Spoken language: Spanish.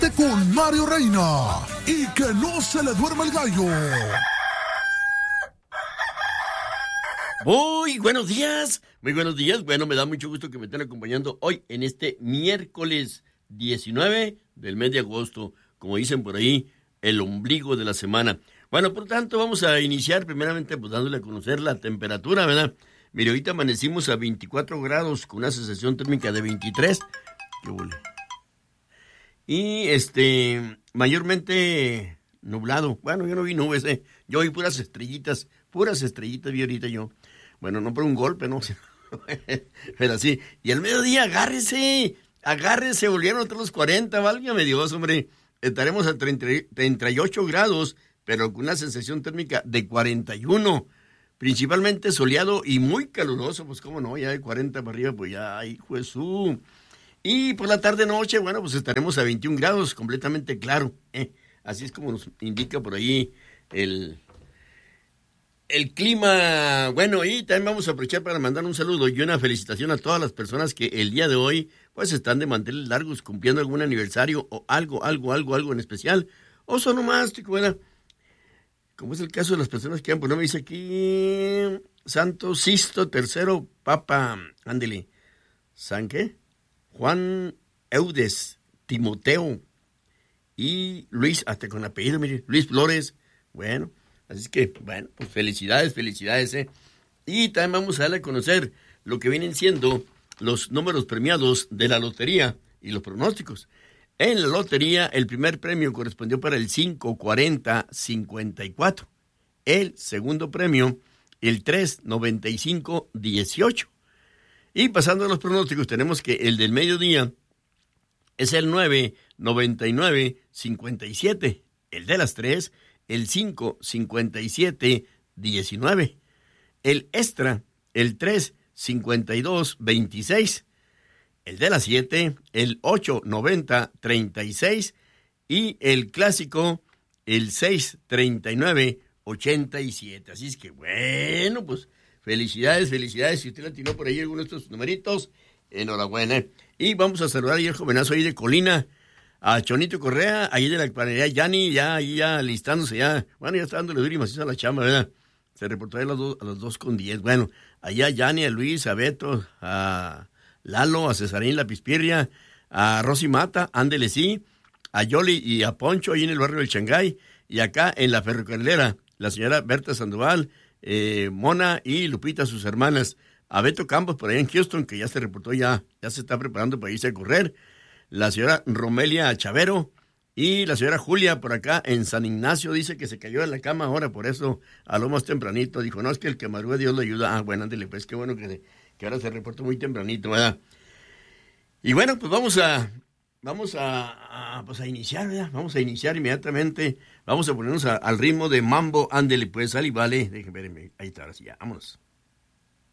Comunícate con Mario Reina y que no se le duerma el gallo. Muy buenos días, muy buenos días. Bueno, me da mucho gusto que me estén acompañando hoy en este miércoles 19 del mes de agosto, como dicen por ahí, el ombligo de la semana. Bueno, por tanto, vamos a iniciar primeramente pues dándole a conocer la temperatura, ¿verdad? Mire, ahorita amanecimos a 24 grados con una sensación térmica de 23. ¿Qué huele? Y mayormente nublado. Bueno, yo no vi nubes, yo vi puras estrellitas vi ahorita yo. Bueno, no por un golpe, no, pero sí. Y al mediodía, agárrese, volvieron a los 40, válgame Dios, hombre. Estaremos a 38 grados, pero con una sensación térmica de 41. Principalmente soleado y muy caluroso, pues cómo no, ya de 40 para arriba, pues ya, hijo de su... Y por la tarde-noche, bueno, pues estaremos a 21 grados, completamente claro. Así es como nos indica por ahí el clima. Bueno, y también vamos a aprovechar para mandar un saludo y una felicitación a todas las personas que el día de hoy, pues están de manteles largos, cumpliendo algún aniversario o algo en especial. O son nomás, bueno, como es el caso de las personas que han, pues no me dice aquí, Santo Sisto III Papa, ándele, ¿San qué? Juan Eudes, Timoteo y Luis, hasta con apellido, mire, Luis Flores. Bueno, así es que, bueno, pues felicidades, Y también vamos a darle a conocer lo que vienen siendo los números premiados de la lotería y los pronósticos. En la lotería, el primer premio correspondió para el 540-54. El segundo premio, el 395-18. Y pasando a los pronósticos, tenemos que el del mediodía es el 999-57. El de las 3, el 557-19. El extra, el 352-26. El de las 7, el 890-36. Y el clásico, el 639-87. Así es que bueno, pues felicidades. Si usted le atinó por ahí alguno de estos numeritos, enhorabuena. Y vamos a saludar ahí al jovenazo ahí de Colina, a Chonito Correa, ahí de la panadería Yanni, ya alistándose ya. Bueno, ya está dándole duro y macizo a la chamba, ¿verdad? Se reportó ahí a las 2:10. Bueno, allá a Yanni, a Luis, a Beto, a Lalo, a Cesarín La Pispirria, a Rosy Mata, ándele sí, a Yoli y a Poncho ahí en el barrio del Shanghái, y acá en la ferrocarrilera, la señora Berta Sandoval, Mona y Lupita, sus hermanas, a Beto Campos por ahí en Houston, que ya se reportó, ya se está preparando para irse a correr, la señora Romelia Chavero y la señora Julia por acá en San Ignacio, dice que se cayó de la cama ahora, por eso a lo más tempranito, dijo, no, es que el que madruga Dios lo ayuda. Ah, bueno, ándele, pues qué bueno que ahora se reportó muy tempranito, ¿verdad? Y bueno, pues vamos a iniciar, ¿verdad? Vamos a iniciar inmediatamente. Vamos a ponernos al ritmo de mambo. Ándele, pues, sale y vale. Déjenme, ahí está, ahora sí, ya, vámonos.